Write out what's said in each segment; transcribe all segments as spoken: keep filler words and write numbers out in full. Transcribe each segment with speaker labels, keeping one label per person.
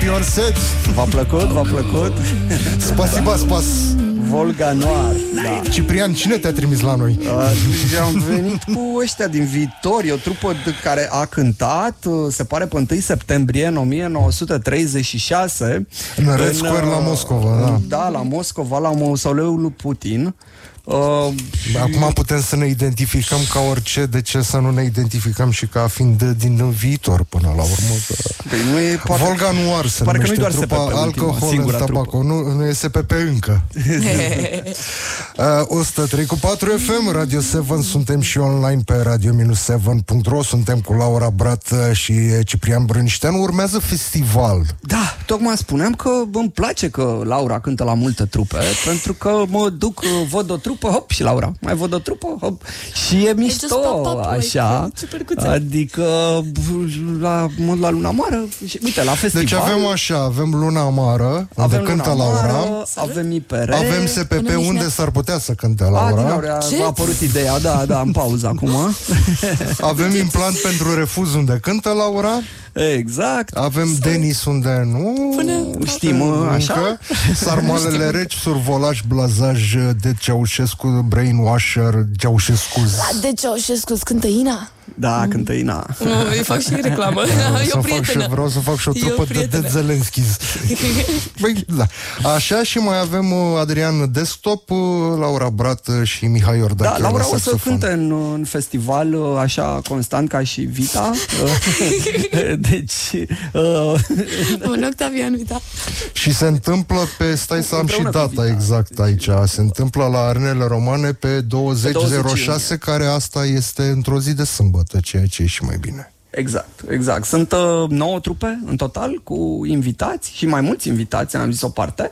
Speaker 1: your set.
Speaker 2: V-a plăcut? V-a plăcut?
Speaker 1: Spasiba, spas.
Speaker 2: Volga Noir. Da.
Speaker 1: Ciprian, cine te-a trimis la noi?
Speaker 2: Uh, am venit cu ăștia din Viitor, o trupă de care a cântat, se pare, pe întâi septembrie în o mie nouă sute treizeci și șase
Speaker 1: în Red Square la Moscova, da.
Speaker 2: Da, la Moscova, la mausoleul lui Putin. Uh,
Speaker 1: Acum putem să ne identificăm ca orice, de ce să nu ne identificăm și ca fiind din viitor până la urmă?
Speaker 2: Păi nu e, poate,
Speaker 1: Volga Noir se
Speaker 2: pare
Speaker 1: numește
Speaker 2: că nu-i doar
Speaker 1: trupa,
Speaker 2: S P P,
Speaker 1: alcohol and tobacco, nu, nu e S P P încă. uh, o sută trei cu patru F M, Radio șapte, suntem și online pe radio șapte punct ro, suntem cu Laura Brat și Ciprian Brânișteanu. Urmează festival.
Speaker 2: Da, tocmai spuneam că îmi place că Laura cântă la multe trupe, pentru că mă duc, văd o trupă, hop, și Laura, mai văd o trupă, hop, și e mișto, așa, adică la, la Luna Amară, și, uite, la festival.
Speaker 1: Deci avem așa, avem Luna Amară, unde
Speaker 2: avem
Speaker 1: cântă
Speaker 2: Luna
Speaker 1: Laura,
Speaker 2: Amară, avem I P R,
Speaker 1: avem S P P, unde s-ar putea să cânte Laura.
Speaker 2: A, a apărut ideea, da, da, în pauză acum.
Speaker 1: Avem Implant pentru refuz, unde cântă Laura.
Speaker 2: Exact.
Speaker 1: Avem Denis, unde nu
Speaker 2: Până știm, așa.
Speaker 1: Sarmalele reci, survolaj, blazaj de Ceaușescu, Brainwasher, Ceaușescu.
Speaker 3: La de Ceaușescu cântă Ina.
Speaker 2: Da, cântă Ina.
Speaker 3: Nu, îi fac și reclamă. E o prietenă.
Speaker 1: Vreau să fac și o trupă de Dead Zelenskis. Băi, da. Așa, și mai avem Adrian Desktop, Laura Brat și Mihai Iordache.
Speaker 2: Da, Laura o să cânte în, în festival așa constant ca și Vita. Deci
Speaker 3: un Octavian Vita.
Speaker 1: Și se întâmplă pe, stai să am și data exact aici, se întâmplă la Arenele Romane pe douăzeci zero șase, care asta este într-o zi de sâmbătă, ceea ce e și mai bine.
Speaker 2: Exact, exact. Sunt uh, nouă trupe în total cu invitați și mai mulți invitați, am zis o parte.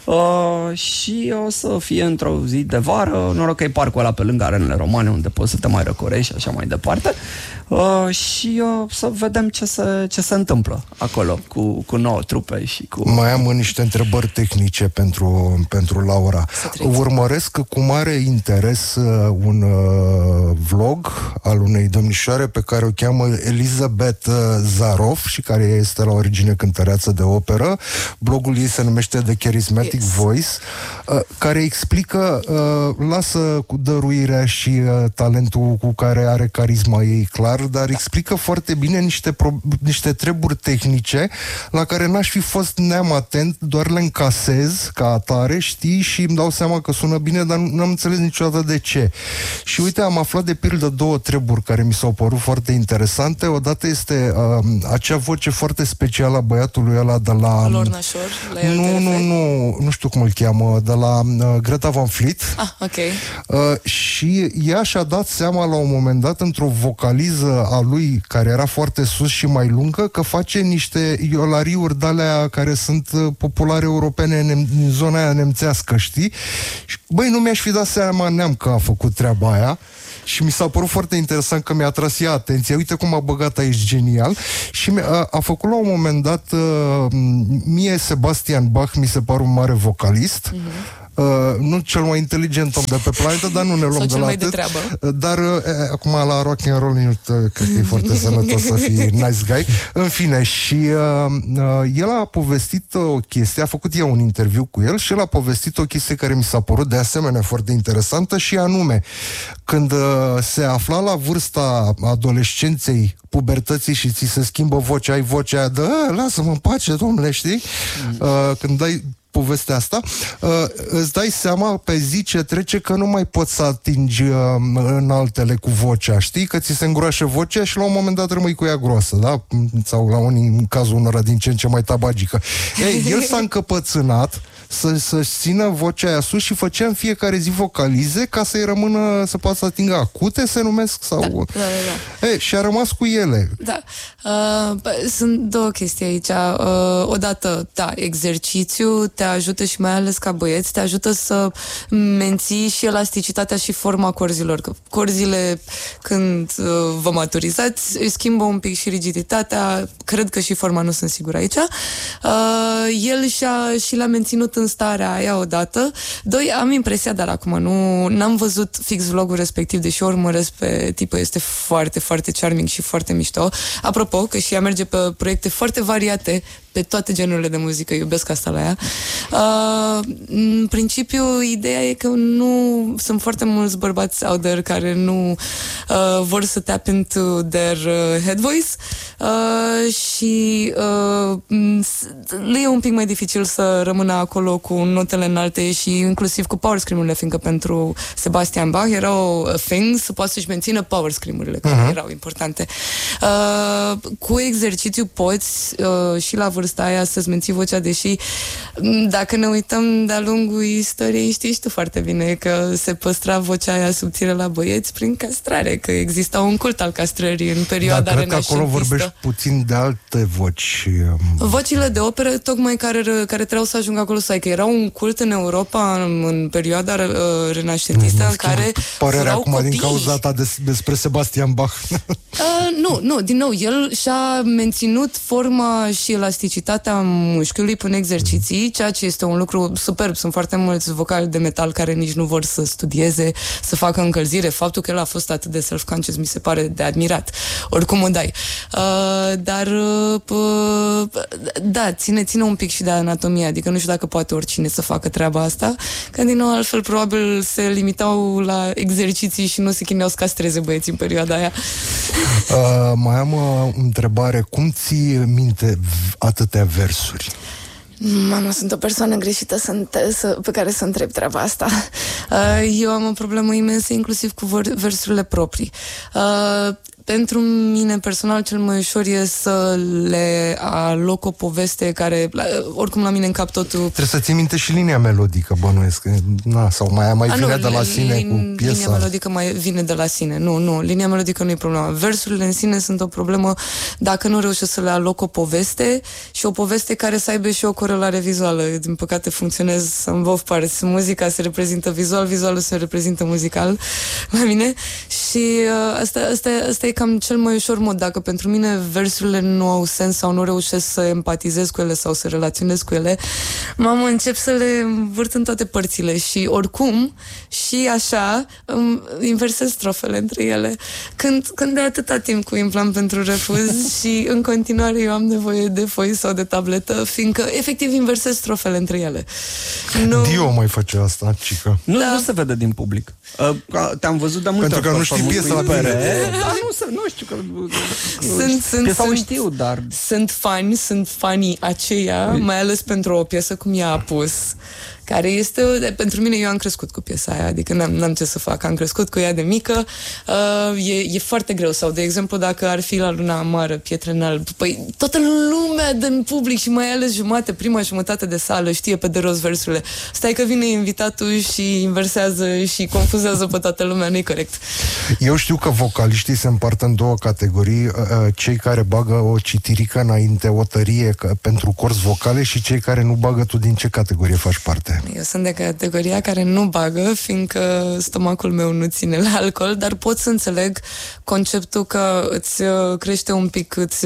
Speaker 2: Uh, și o să fie într-o zi de vară, noroc că e parcul ăla pe lângă Arenele Romane, unde poți să te mai răcorești și așa mai departe. Uh, și uh, să vedem ce se, ce se întâmplă acolo cu, cu nouă trupe și cu...
Speaker 1: Mai am niște întrebări tehnice pentru, pentru Laura. Urmăresc cu mare interes uh, un uh, vlog al unei domnișoare pe care o cheamă Elizabeth Zarov și care este la origine cântăreață de operă. Blogul ei se numește The Charismatic yes. Voice, uh, care explică, uh, lasă cu dăruirea și uh, talentul cu care are carisma ei, clar, dar explică foarte bine niște, pro- niște treburi tehnice la care n-aș fi fost neam atent, doar le încasez ca atare, știi, și îmi dau seama că sună bine, dar nu am înțeles niciodată de ce. Și uite, am aflat de pildă două treburi care mi s-au părut foarte interesante. Odată este uh, acea voce foarte specială a băiatului ăla de la...
Speaker 3: Lorna Shore? La
Speaker 1: nu, nu, nu, nu știu cum îl cheamă, de la uh, Greta Van Fleet.
Speaker 3: Ah, ok.
Speaker 1: Uh, și ea și-a dat seama la un moment dat, într-o vocaliză a lui, care era foarte sus și mai lungă, că face niște iolariuri de-alea care sunt populare europene în zona aia nemțească, știi? Și, băi, nu mi-aș fi dat seama neam că a făcut treaba aia. Și mi s-a părut foarte interesant că mi-a tras ea atenția. Uite cum a băgat aici, genial. Și a, a făcut la un moment dat uh, mie Sebastian Bach mi se pare un mare vocalist. Mm-hmm. Uh, nu cel mai inteligent om de pe planetă, dar nu ne luăm de la atât. De dar uh, acum la rock and roll nu cred că e foarte sănătos să fii nice guy. În fine, și uh, uh, el a povestit o chestie, a făcut eu un interviu cu el și el a povestit o chestie care mi s-a părut de asemenea foarte interesantă, și anume, când uh, se afla la vârsta adolescenței, pubertății, și ți se schimbă vocea, ai vocea aia de lasă-mă în pace, domnule, știi? Uh, când dai povestea asta, uh, îți dai seama pe zi ce trece că nu mai poți să atingi uh, în altele cu vocea, știi? Că ți se îngroașă vocea și la un moment dat rămâi cu ea groasă, da? Sau la unii, în cazul unora din ce în ce mai tabagică. Ei, el s-a încăpățânat să, să-și țină vocea aia sus și făcea în fiecare zi vocalize ca să-i rămână, să poată să atingă acute, se numesc, sau...
Speaker 3: Da, da, da, da.
Speaker 1: Ei, și a rămas cu ele.
Speaker 3: Da. Uh, sunt două chestii aici. Uh, odată, da, exercițiu te ajută și mai ales ca băieți, te ajută să menții și elasticitatea și forma corzilor. Că corzile, când uh, vă maturizați, îi schimbă un pic și rigiditatea. Cred că și forma, nu sunt sigur aici. Uh, el și-a, și l-a menținut în starea aia odată. Doi, am impresia, dar acum nu n-am văzut fix vlogul respectiv, deși o urmăresc pe tipă, este foarte, foarte charming și foarte mișto. Apropo, că și ea merge pe proiecte foarte variate pe toate genurile de muzică, iubesc asta la ea. Uh, în principiu, ideea e că nu sunt foarte mulți bărbați out there care nu uh, vor să tap into their uh, head voice uh, și uh, le e un pic mai dificil să rămână acolo cu notele înalte și inclusiv cu power scream-urile, fiindcă pentru Sebastian Bach era o thing să poată să-și mențină power scream-urile, care uh-huh. erau importante. Uh, cu exercițiu poți uh, și la vârsta aia să-ți menții vocea, deși dacă ne uităm de-a lungul istoriei, știi și tu foarte bine că se păstra vocea aia subțire la băieți prin castrare, că exista un cult al castrării în perioada
Speaker 1: renașentistă. Dar cred că acolo vorbești puțin de alte voci.
Speaker 3: Vocile de operă, tocmai care, care trebuiau să ajungă acolo, să ai, că era un cult în Europa în, în perioada uh, renașentistă în care
Speaker 1: părerea acum
Speaker 3: copii.
Speaker 1: Din cauza ta des, despre Sebastian Bach.
Speaker 3: Uh, nu, nu, din nou, el și-a menținut forma și elasticitatea mușchiului până exerciții, ceea ce este un lucru superb. Sunt foarte mulți vocali de metal care nici nu vor să studieze, să facă încălzire. Faptul că el a fost atât de self-conscious mi se pare de admirat. Oricum o dai. Uh, dar uh, da, ține, ține un pic și de anatomie, adică nu știu dacă poate oricine să facă treaba asta, că din nou altfel probabil se limitau la exerciții și nu se chineau să castreze băieții în perioada aia.
Speaker 1: Uh, mai am o întrebare. Cum ții minte atâtea versuri?
Speaker 3: Mama, sunt o persoană greșită să, să, pe care să întreb treaba asta. Uh, eu am o problemă imensă, inclusiv cu versurile proprii. Uh, Pentru mine personal cel mai ușor e să le aloc o poveste care, oricum la mine în cap totul...
Speaker 1: Trebuie să ții minte și linia melodică, bănuiesc. Na, sau mai, mai A, vine nu, de la sine lin, cu piesa.
Speaker 3: Linia melodică mai vine de la sine. Nu, nu, linia melodică nu e problema. Versurile în sine sunt o problemă dacă nu reușesc să le aloc o poveste și o poveste care să aibă și o corelare vizuală. Din păcate funcționez în both parts. Muzica se reprezintă vizual, vizualul se reprezintă muzical la mine și uh, asta, asta, asta e cam cel mai ușor mod. Dacă pentru mine versurile nu au sens sau nu reușesc să empatizez cu ele sau să relaționez cu ele, mamă, încep să le învârt în toate părțile și oricum și așa inversez strofele între ele. Când, când de atâta timp cu implant pentru refuz și în continuare eu am nevoie de foi sau de tabletă, fiindcă efectiv inversez strofele între ele.
Speaker 1: Nu... Dio mai face asta, cică.
Speaker 2: Nu, da. Nu se vede din public. Uh, te-am văzut de multe
Speaker 1: pentru că nu știi piesa la bine.
Speaker 2: Dar nu, se, nu știu că... Sunt, sunt, piesa sunt, știu, dar...
Speaker 3: Sunt fani, sunt fanii aceia, mai ales pentru o piesă cum ea a pus, care este, pentru mine, eu am crescut cu piesa aia, adică n-am, n-am ce să fac, am crescut cu ea de mică, uh, e, e foarte greu, sau de exemplu dacă ar fi la Luna Amară, Pietre în Alb, păi toată lumea din public și mai ales jumate, prima jumătate de sală știe pe de rost versurile, stai că vine invitatul și inversează și confuzează pe toată lumea, nu-i corect.
Speaker 1: Eu știu că vocaliștii se împart în două categorii, cei care bagă o citirică înainte, o tărie pentru corzi vocale și cei care nu bagă. Tu din ce categorie faci parte?
Speaker 3: Eu sunt de categoria care nu bagă, fiindcă stomacul meu nu ține la alcool, dar pot să înțeleg conceptul că îți crește un pic, îți,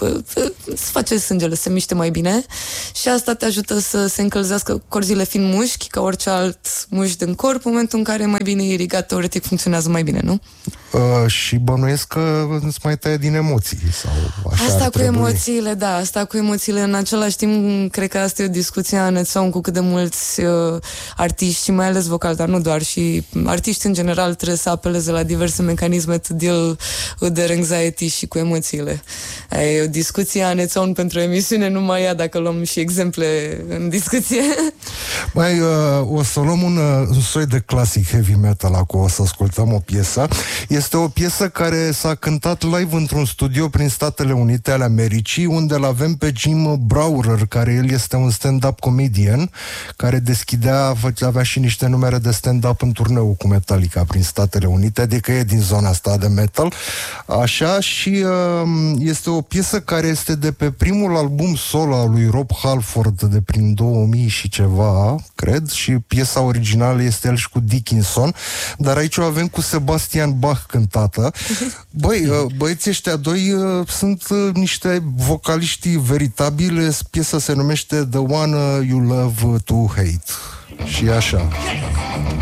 Speaker 3: îți face sângele să se miște mai bine și asta te ajută să se încălzească, corzile fiind mușchi, ca orice alt mușchi din corp, în momentul în care e mai bine irigat, teoretic funcționează mai bine, nu?
Speaker 1: Uh, și bănuiesc că îți mai taie din emoții sau așa.
Speaker 3: Asta cu emoțiile, da, asta cu emoțiile. În același timp, cred că asta e o discuție în its own cu cât de mulți uh, artiști și mai ales vocal, dar nu doar, și artiști în general trebuie să apeleze la diverse mecanisme to deal with their anxiety și cu emoțiile. E o discuție în its own pentru emisiune, numai ea, dacă luăm și exemple în discuție.
Speaker 1: Mai uh, o să luăm un, un soi de classic heavy metal acum, o să ascultăm o piesă. Este o piesă care s-a cântat live într-un studio prin Statele Unite ale Americii, unde îl avem pe Jim Brauer, care el este un stand-up comedian, care deschidea, avea și niște numere de stand-up în turneu cu Metallica prin Statele Unite, adică e din zona asta de metal. Așa, și uh, este o piesă care este de pe primul album solo al lui Rob Halford de prin două mii și ceva, cred, și piesa originală este el și cu Dickinson, dar aici o avem cu Sebastian Bach cântată. Băi, băieții ăștia doi uh, sunt uh, niște vocaliști veritabili. Piesa se numește The One You Love to Hate. Și așa.